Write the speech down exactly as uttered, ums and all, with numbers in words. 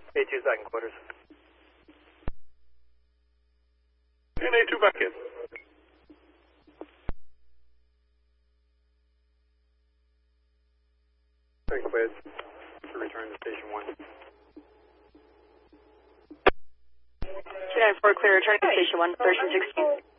A two second quarters. And A two back in. Very clear. To return to station one. two nine four clear, returning to station one, thirteen sixteen.